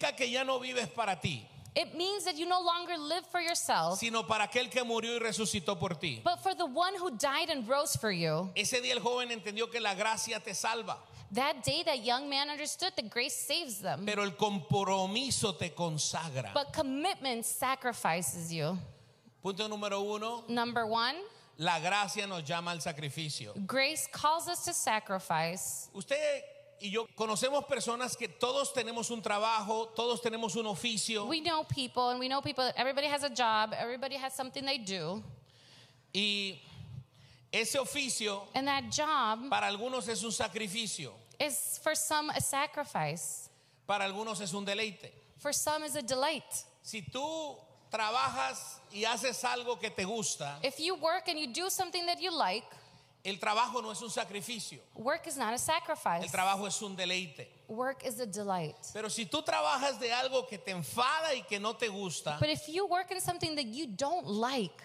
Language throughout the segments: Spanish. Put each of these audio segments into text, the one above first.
significa que ya no vives para ti, It means that you no longer live for yourself, sino para aquel que murió y resucitó por ti. but for the one who died and rose for you. Ese día el joven entendió que la gracia te salva, That day, that young man understood that grace saves them, pero el compromiso te consagra. but commitment sacrifices you. Punto número 1, Number one, la gracia nos llama al sacrificio. grace calls us to sacrifice. Usted y yo conocemos personas que todos tenemos un trabajo, todos tenemos un oficio, We know people, and we know people, everybody has a job, everybody has something they do. y ese oficio And that job para algunos es un sacrificio, is for some a sacrifice, para algunos es un deleite. for some is a delight. Si tú trabajas y haces algo que te gusta, If you work and you do something that you like, el trabajo no es un sacrificio, work is not a el sacrifice. trabajo es un deleite. Work is a delight. Pero si tú trabajas de algo que te enfada y que no te gusta, But if you work in something that you don't like,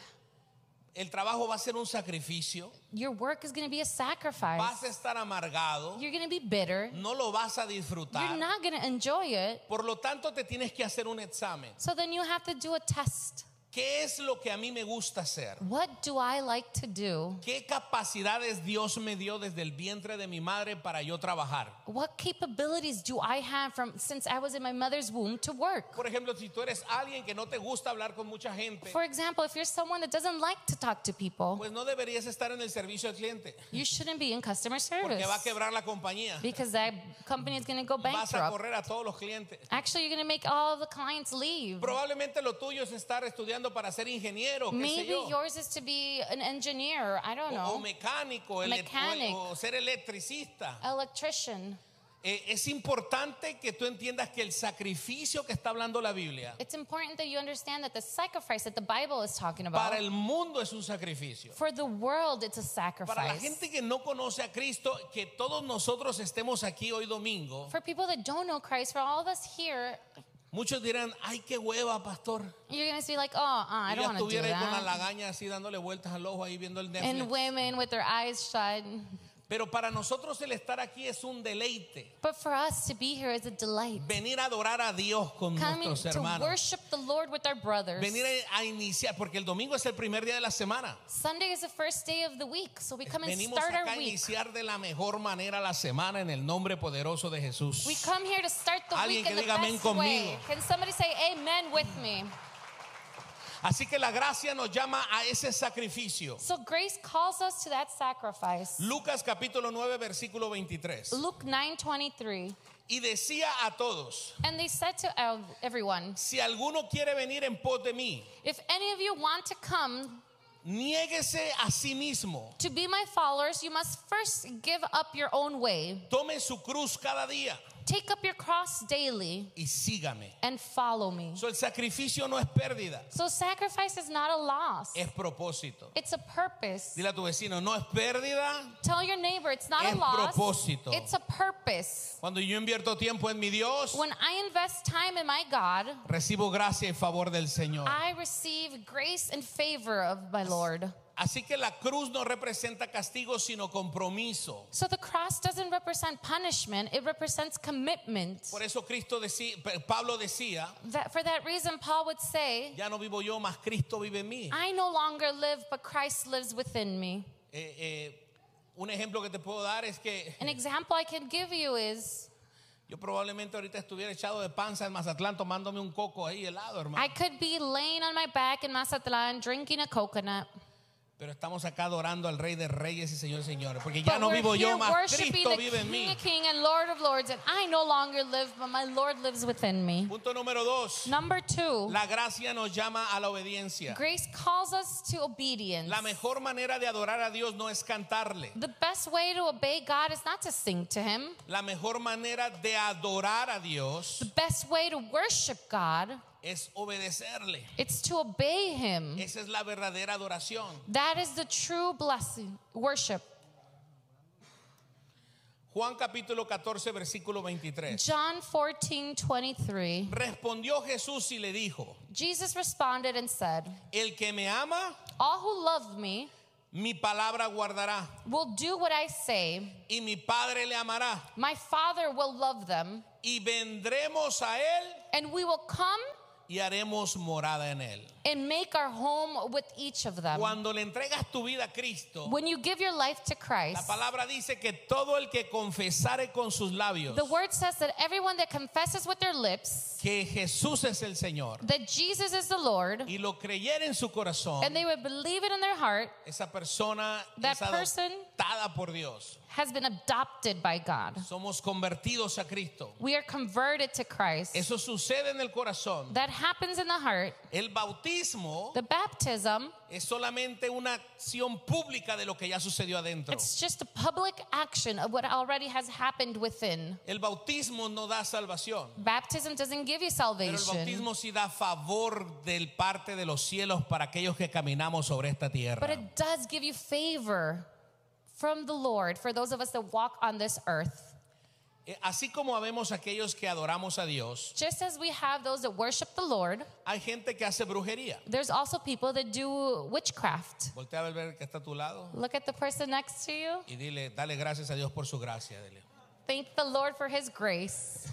el trabajo va a ser un sacrificio, your work is going to be a vas sacrifice. a estar amargado, You're going to be bitter. no lo vas a You're disfrutar. not going to enjoy it. Por lo tanto, te tienes que hacer un examen. So then you have to do a test. ¿Qué es lo que a mí me gusta hacer? What do I like to do? ¿Qué capacidades Dios me dio desde el vientre de mi madre para yo trabajar? What capabilities do I have from since I was in my mother's womb to work? Por ejemplo, si tú eres alguien que no te gusta hablar con mucha gente, For example, if you're someone that doesn't like to talk to people, pues no deberías estar en el servicio al cliente, you shouldn't be in customer porque service va a quebrar la compañía. because that company is going to go Vas a bankrupt. correr a todos los clientes. Actually, you're going to make all the clients leave. Probablemente lo tuyo es estar estudiando para ser ingeniero, qué sé Maybe yo, yours is to be an engineer. I don't o know. mecánico, Mechanic. o ser electricista. Electrician. Es importante que tú entiendas que el sacrificio que está hablando la Biblia It's important that you understand that the sacrifice that the Bible is talking para about, el mundo es un sacrificio. for the world, it's a Para la sacrifice. gente que no conoce a Cristo, que todos nosotros estemos aquí hoy domingo, For people that don't know Christ, for all of us here, muchos dirán, ay, qué hueva, pastor. you're going to be like, oh, I Y don't ya want to do estuviera ahí con la that. lagaña así dándole vueltas al ojo ahí viendo el And Netflix. women with their eyes shut. Pero para nosotros el estar aquí es un deleite. But for us to be here is a delight. Venir a adorar a Dios con Coming nuestros to hermanos. worship the Lord with our brothers. Venir a iniciar, porque el domingo es el primer día de la semana. Sunday is the first day of the week, so we come and Venimos start acá a our week. iniciar de la mejor manera la semana en el nombre poderoso de Jesús. We come here to start the Alguien week que in the diga amén best way. conmigo. Can somebody say amen with me? Así que la gracia nos llama a ese sacrificio. So grace calls us to that sacrifice. Lucas capítulo 9 versículo 23. Luke 9:23. Y decía a todos, And they said to everyone, si alguno quiere venir en pos de mí, if any of you want to come niéguese a sí mismo, to be my followers, you must first give up your own way. tome su cruz cada día Take up your cross daily y sígame. and follow me. So, el sacrificio no es pérdida, So sacrifice is not a loss. es propósito. It's a purpose. Dile a tu vecino, no es pérdida. Tell your neighbor it's not Es a loss. propósito. It's a purpose. Cuando yo invierto tiempo en mi Dios, When I invest time in my God, recibo gracia y favor del Señor. I receive grace and favor of my Lord. Así que la cruz no representa castigo, sino compromiso. So the cross doesn't represent punishment, it represents commitment. Por eso Pablo decía, That for that reason Paul would say, ya no vivo yo, mas Cristo vive en mí. I no longer live, but Christ lives within me. Un ejemplo que te puedo dar es que An example I can give you is yo probablemente ahorita estuviera echado de panza en Mazatlán tomándome un coco ahí helado, hermano. I could be laying on my back in Mazatlan drinking a coconut. Pero estamos acá adorando al Rey de Reyes y Señor de Señores, porque ya But no we're vivo yo, here mas worshiping Cristo the vive en King mí. of Kings and Lord of Lords, and I no longer live, but my Lord lives within me. Punto número 2. Number 2, La gracia nos llama a la obediencia. grace calls us to obedience. La mejor manera de adorar a Dios no es cantarle. The best way to obey God is not to sing to Him. La mejor manera de adorar a Dios The best way to worship God, es obedecerle. it's to obey Him. Esa es la verdadera adoración. That is the true blessing, worship. Juan capítulo 14 versículo 23. John 14:23. Respondió Jesús y le dijo, Jesus responded and said, el que me ama, all who love me, mi palabra guardará will do what I say. y mi Padre le amará My Father will love them, y vendremos a él and we will come y haremos morada en él. and make our home with each of them. Cuando le entregas tu vida a Cristo, When you give your life to la Christ, palabra dice que todo el que confesare con sus labios the word says that everyone that confesses with their lips que Jesús es el Señor that Jesus is the Lord, y lo creyera en su corazón, and they would believe it in their heart, esa persona that es person adoptada por Dios. has been adopted by God. Somos convertidos a Cristo. We are converted to Christ. Eso sucede en el corazón. That happens in the heart. El bautismo The baptism, es solamente una acción pública de lo que ya sucedió adentro. it's just a public action of what already has happened within. El bautismo no da salvación, Baptism doesn't give you pero el salvation, bautismo sí da favor del parte de los cielos para aquellos que caminamos sobre esta but tierra. it does give you favor from the Lord for those of us that walk on this earth. Así como habemos aquellos que adoramos a Dios, Just as we have those that worship the Lord, hay gente que hace brujería. there's also people that do witchcraft. Voltea a ver el que está a tu lado Look at the person next to you. y dile, dale gracias a Dios por su gracia. Dile. Thank the Lord for his grace.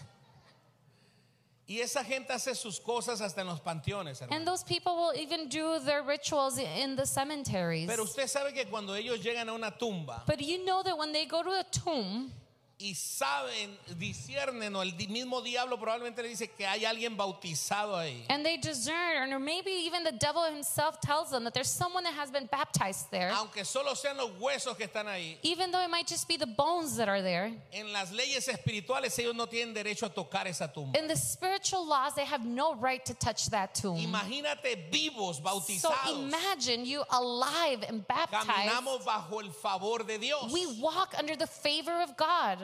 Y esa gente hace sus cosas hasta en los panteones, hermano. And those people will even do their rituals in the cemeteries. Pero usted sabe que cuando ellos llegan a una tumba But you know that when they go to a tomb, y saben, disciernen, o el mismo diablo probablemente le dice que hay alguien bautizado ahí. and they discern, or maybe even the devil himself tells them that there's someone that has been baptized there, Aunque solo sean los huesos que están ahí, even though it might just be the bones that are there. en las leyes espirituales ellos no tienen derecho a tocar esa tumba. In the spiritual laws, they have no right to touch that tomb. Imagínate vivos, So bautizados. imagine you alive and baptized. Caminamos bajo el favor de Dios. We walk under the favor of God.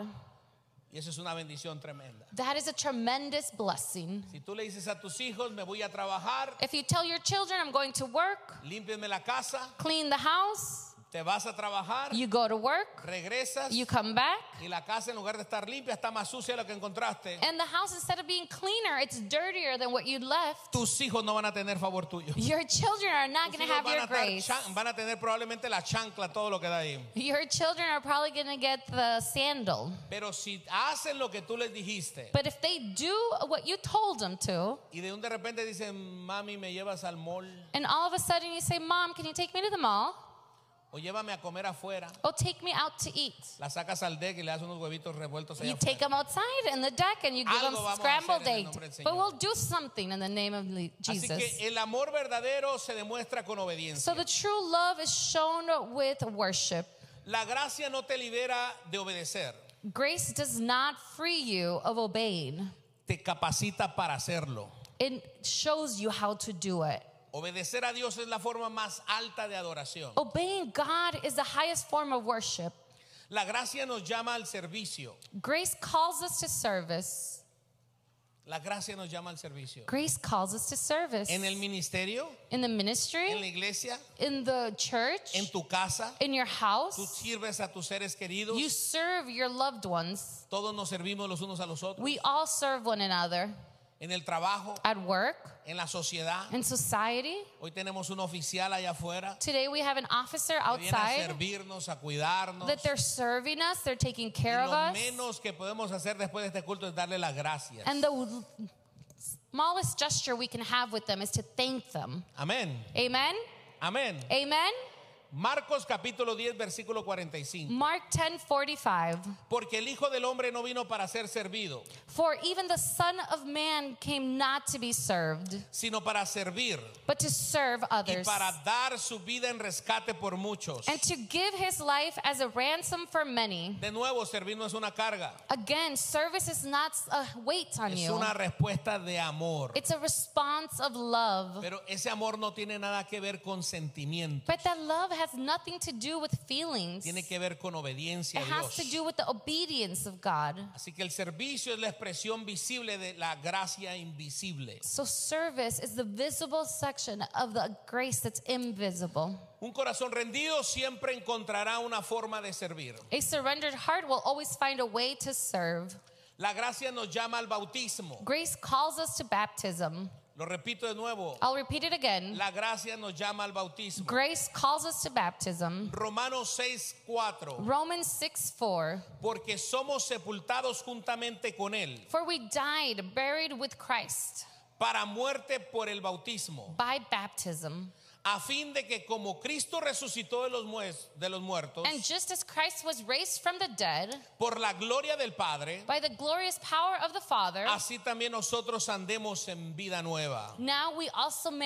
Y eso es una bendición tremenda. That is a tremendous blessing. Si tú le dices a tus hijos, me voy a trabajar, If you tell your children, I'm going to work, límpienme la casa, clean the house, te vas a trabajar, you go to work, regresas you come back, y la casa en lugar de estar limpia está más sucia de lo que encontraste. and the house, instead of being cleaner, it's dirtier than what you left. Tus hijos no van a tener favor tuyo. Your children are not Tus going to hijos have your grace. van a tener probablemente la chancla, todo lo que da ahí. Your children are probably going to get the sandal. Pero si hacen lo que tú les dijiste But if they do what you told them to, y de un de repente dicen, mami, me llevas al mall and all of a sudden you say, Mom, can you take me to the mall? o llévame a comer afuera, Oh, take me out to eat. la sacas al deck y le das unos huevitos revueltos allá You take afuera. them outside in the deck and you give them Algo vamos a scrambled hacer en el egg. nombre del Señor. But we'll do something in the name of Así Jesus. que el amor verdadero se demuestra con So obediencia. the true love is shown with worship. La gracia no te libera de obedecer, Grace does not free you of obeying. te capacita para hacerlo. It shows you how to do it. Obedecer a Dios es la forma más alta de adoración. Obeying God is the highest form of worship. La gracia nos llama al servicio. Grace calls us to service. La gracia nos llama al servicio. Grace calls us to service. En el ministerio, In the en la ministry, iglesia, in the church, en tu casa, in your tú house, sirves a tus seres queridos. you serve your loved ones. Todos nos servimos los unos a los otros. We all serve one another En el trabajo, at work, en la sociedad. in society. Hoy tenemos un oficial allá afuera Today we have an officer que viene a outside servirnos, a cuidarnos. that they're serving us, they're taking care Y of lo us. menos que podemos hacer después de este culto es darle las gracias. And the smallest gesture we can have with them is to thank them. Amén. Amen? Amén. Amen? Marcos capítulo 10 versículo 45. Mark 10:45. Porque el Hijo del Hombre no vino para ser servido, For even the Son of Man came not to be served, sino para servir but to serve y others, para dar su vida en rescate por muchos. and to give his life as a ransom for many. De nuevo, servir no es una carga, Again, service is not a weight on es you. una respuesta de amor. It's a response of love. Pero ese amor no tiene nada que ver con sentimiento, But that love has nothing to do with feelings. tiene que ver con obediencia It a has to Dios. do with the obedience of God. Así que el servicio es la expresión visible de la gracia invisible. So service is the visible section of the grace that's invisible. Un corazón rendido siempre encontrará una forma de servir. A surrendered heart will always find a way to serve. La gracia nos llama al bautismo. Grace calls us to baptism. Lo repito de nuevo. I'll repeat it again. La gracia nos llama al bautismo. Grace calls us to baptism. Romanos 6:4. Romans 6:4. Porque somos sepultados juntamente con él For we died, buried with Christ para muerte por el bautismo, by baptism. a fin de que como Cristo resucitó de los muertos And just as Christ was raised from the dead por la gloria del Padre, by the glorious power of the Father, así también nosotros andemos en vida nueva. now we also may